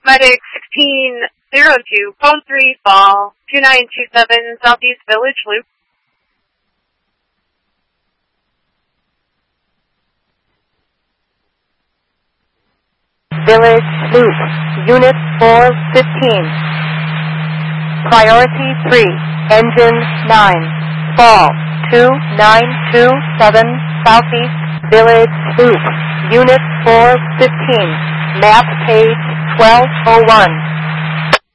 Medic 1602, phone 3, fall 2927, Southeast Village Loop. Village Loop, Unit 415. Priority 3, Engine 9, fall 2927, Southeast Village Loop, Unit 415, map page 1201.